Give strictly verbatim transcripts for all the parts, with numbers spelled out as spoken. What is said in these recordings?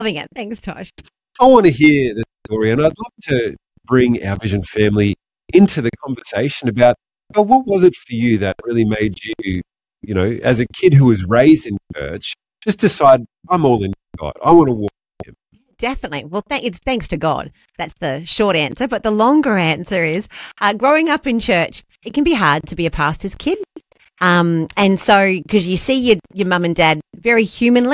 Loving it. Thanks, Tosh. I want to hear the story, and I'd love to bring our Vision family into the conversation about, well, what was it for you that really made you, you know, as a kid who was raised in church, just decide, I'm all in God. I want to walk with Him. Definitely. Well, th- it's thanks to God. That's the short answer. But the longer answer is uh, growing up in church, it can be hard to be a pastor's kid. Um, and so, because you see your, your mum and dad very humanly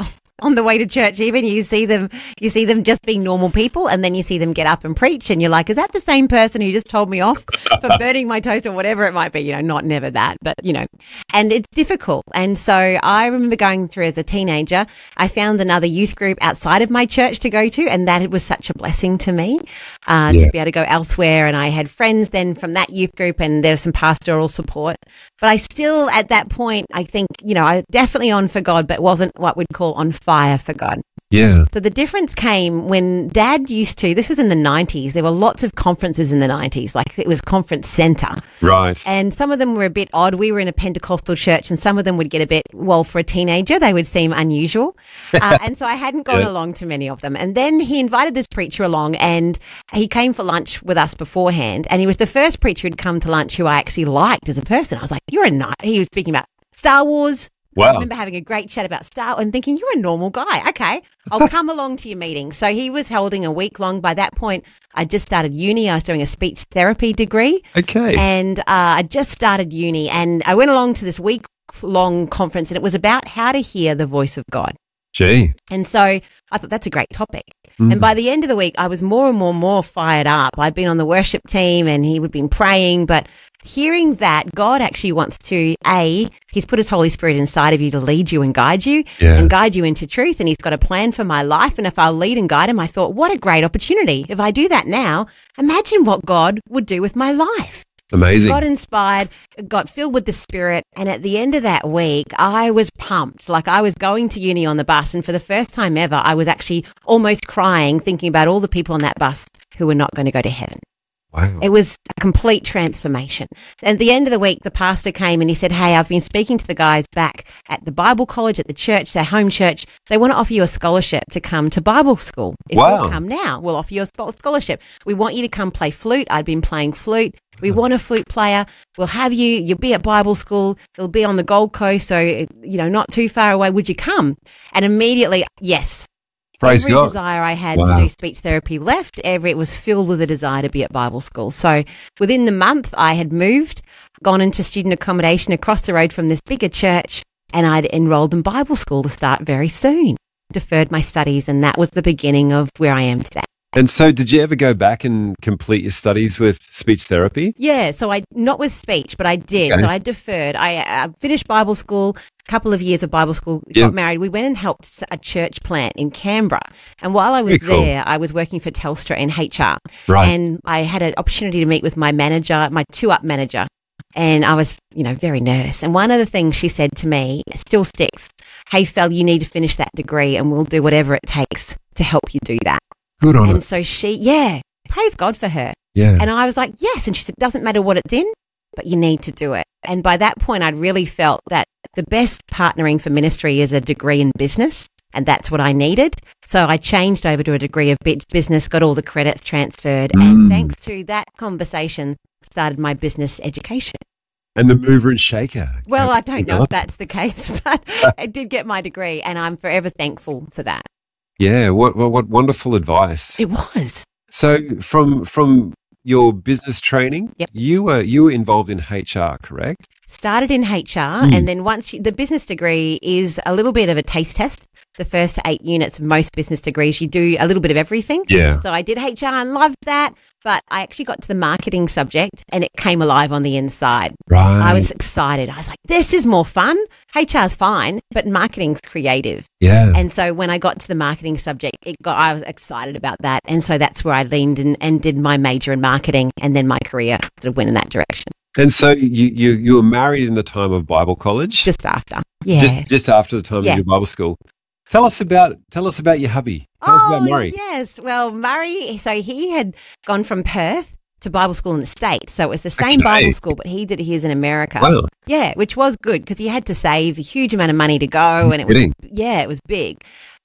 on the way to church, even you see them, you see them just being normal people, and then you see them get up and preach, and you're like, is that the same person who just told me off for burning my toast or whatever it might be? You know, not never that, but you know, and it's difficult. And so I remember going through as a teenager, I found another youth group outside of my church to go to, and that it was such a blessing to me uh, yeah. to be able to go elsewhere. And I had friends then from that youth group, and there was some pastoral support. But I still, at that point, I think, you know, I definitely on for God, but wasn't what we'd call on fire for God. Yeah. So the difference came when Dad used to, this was in the nineties, there were lots of conferences in the nineties, like it was conference centre. Right. And some of them were a bit odd. We were in a Pentecostal church, and some of them would get a bit, well, for a teenager, they would seem unusual. Uh, and so I hadn't gone yeah. along to many of them. And then he invited this preacher along, and he came for lunch with us beforehand. And he was the first preacher who'd come to lunch who I actually liked as a person. I was like, you're a nut. He was speaking about Star Wars. Wow. I remember having a great chat about Star and thinking, you're a normal guy. Okay, I'll come along to your meeting. So he was holding a week long. By that point, I just started uni. I was doing a speech therapy degree. Okay. And uh, I just started uni, and I went along to this week long conference, and it was about how to hear the voice of God. Gee. And so I thought that's a great topic. Mm. And by the end of the week, I was more and more and more fired up. I'd been on the worship team, and he would been praying, but hearing that God actually wants to, A, He's put His Holy Spirit inside of you to lead you and guide you yeah. and guide you into truth. And He's got a plan for my life. And if I'll lead and guide Him, I thought, what a great opportunity. If I do that now, imagine what God would do with my life. Amazing. Got inspired, got filled with the Spirit. And at the end of that week, I was pumped. Like I was going to uni on the bus. And for the first time ever, I was actually almost crying, thinking about all the people on that bus who were not going to go to heaven. Wow. It was a complete transformation. And at the end of the week, the pastor came and he said, hey, I've been speaking to the guys back at the Bible college, at the church, their home church. They want to offer you a scholarship to come to Bible school. If wow. you'll come now, we'll offer you a scholarship. We want you to come play flute. I'd been playing flute. We want a flute player. We'll have you. You'll be at Bible school. It'll be on the Gold Coast, so, you know, not too far away. Would you come? And immediately, yes. Praise Every God. desire I had wow. to do speech therapy left. Every it was filled with a desire to be at Bible school. So within the month, I had moved, gone into student accommodation across the road from this bigger church, and I'd enrolled in Bible school to start very soon. Deferred my studies, and that was the beginning of where I am today. And so did you ever go back and complete your studies with speech therapy? Yeah, so I, not with speech, but I did. Okay. So I deferred. I uh, finished Bible school, a couple of years of Bible school, yeah. got married. We went and helped a church plant in Canberra. And while I was cool. there, I was working for Telstra in H R. Right. And I had an opportunity to meet with my manager, my two-up manager. And I was, you know, very nervous. And one of the things she said to me still sticks. Hey, Fel, you need to finish that degree, and we'll do whatever it takes to help you do that. Good on and it. so she, yeah, praise God for her. Yeah. And I was like, yes. And she said, doesn't matter what it's in, but you need to do it. And by that point, I'd really felt that the best partnering for ministry is a degree in business. And that's what I needed. So I changed over to a degree of business, got all the credits transferred. Mm. And thanks to that conversation, started my business education. And the mover and shaker. Well, I don't know if that's the case, but I did get my degree, and I'm forever thankful for that. Yeah, what, what what wonderful advice. It was. So from from your business training, yep. you were you were involved in H R, correct? Started in H R, mm. and then once you, the business degree is a little bit of a taste test. The first eight units of most business degrees, you do a little bit of everything. Yeah. So I did H R and loved that, but I actually got to the marketing subject and it came alive on the inside. Right. I was excited. I was like, this is more fun. H R's fine, but marketing's creative. Yeah. And so when I got to the marketing subject, it got, I was excited about that. And so that's where I leaned in and did my major in marketing, and then my career sort of went in that direction. And so you, you, you were married in the time of Bible college? Just after. Yeah. Just, just after the time yeah. of your Bible school. Tell us about tell us about your hubby. Tell oh, us about Murray. Yes. Well, Murray, so he had gone from Perth to Bible school in the States. So it was the same okay. Bible school, but he did his in America. Wow. Yeah, which was good because he had to save a huge amount of money to go. I'm and it kidding. was, yeah, it was big.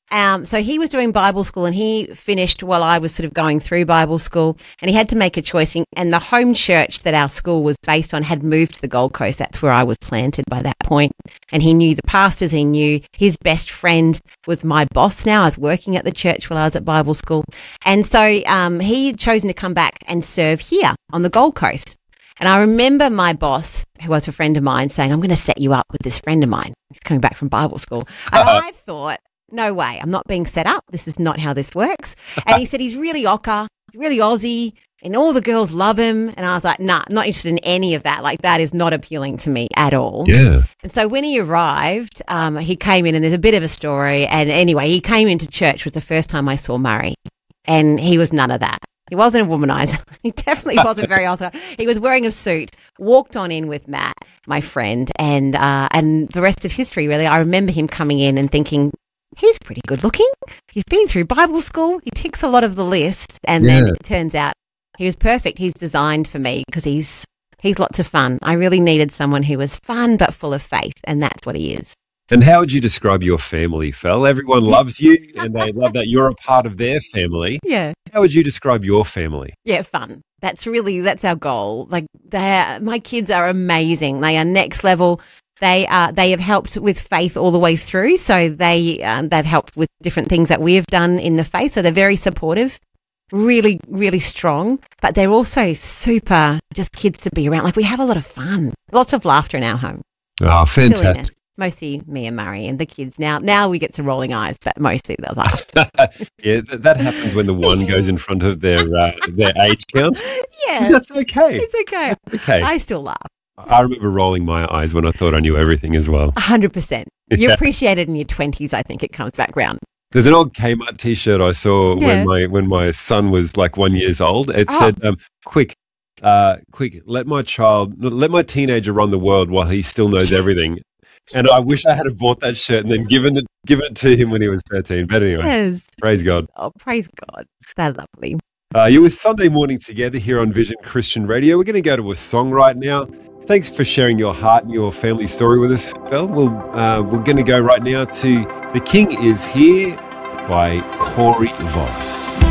Um, so he was doing Bible school and he finished while I was sort of going through Bible school, and he had to make a choice. And the home church that our school was based on had moved to the Gold Coast. That's where I was planted by that point. And he knew the pastors. He knew his best friend was my boss now. I was working at the church while I was at Bible school. And so um, he had chosen to come back and serve here on the Gold Coast. And I remember my boss, who was a friend of mine, saying, I'm going to set you up with this friend of mine. He's coming back from Bible school. And I thought, no way, I'm not being set up. This is not how this works. And he said, he's really ochre, really Aussie, and all the girls love him. And I was like, nah, I'm not interested in any of that. Like, that is not appealing to me at all. Yeah. And so when he arrived, um, he came in, and there's a bit of a story. And anyway, he came into church, was the first time I saw Murray. And he was none of that. He wasn't a womanizer. He definitely wasn't very awesome. He was wearing a suit, walked on in with Matt, my friend, and uh, and the rest of history, really. I remember him coming in and thinking, he's pretty good looking. He's been through Bible school. He ticks a lot of the list. And Yeah. then it turns out he was perfect. He's designed for me because he's he's lots of fun. I really needed someone who was fun but full of faith, and that's what he is. And how would you describe your family, Fel? Everyone loves you and they love that you're a part of their family. Yeah. How would you describe your family? Yeah, fun. That's really, that's our goal. Like, they, my kids are amazing. They are next level. They are, they have helped with faith all the way through. So they, um, they've helped with different things that we have done in the faith. So they're very supportive, really, really strong, but they're also super just kids to be around. Like, we have a lot of fun, lots of laughter in our home. Oh, fantastic. Silliness. Mostly me and Murray and the kids. Now, now we get some rolling eyes, but mostly they laugh. Yeah, th- that happens when the one goes in front of their uh, their age count. Yeah. That's okay. It's okay. Okay. I still laugh. I remember rolling my eyes when I thought I knew everything as well. one hundred percent. You Yeah. appreciate it in your twenties, I think it comes back round. There's an old Kmart T-shirt I saw Yeah. when my when my son was like one years old. It Oh. said, um, "Quick, uh, quick, let my child, let my teenager run the world while he still knows everything." And I wish I had have bought that shirt and then given it given it to him when he was thirteen. But anyway, Yes. praise God. Oh, praise God. They're lovely. Uh, you're with Sunday Morning Together here on Vision Christian Radio. We're going to go to a song right now. Thanks for sharing your heart and your family story with us, Fel. We'll, uh, we're going to go right now to The King Is Here by Corey Voss.